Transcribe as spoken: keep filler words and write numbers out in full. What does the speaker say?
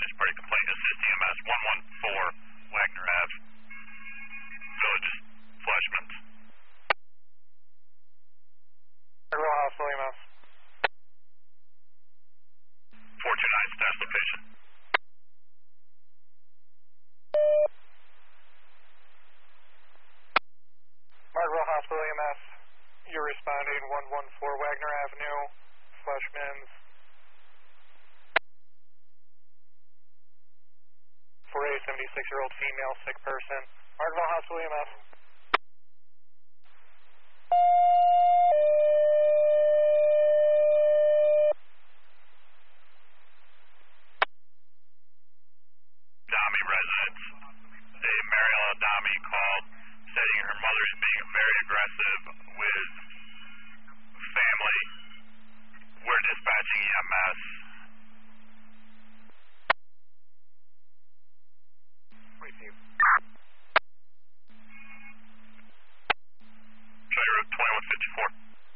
Dispatch party complaint. Assist E M S one one four Wagner Ave. Village Flashmans. Federal Hospital E M S. four two nine status location. Margaret Hospital E M S. You're responding one one four Wagner Avenue, Flashmans. For a seventy-six-year-old female sick person. Margaret Hospital E M S. Dami residents. A Mariella Dami called stating her mother is being very aggressive.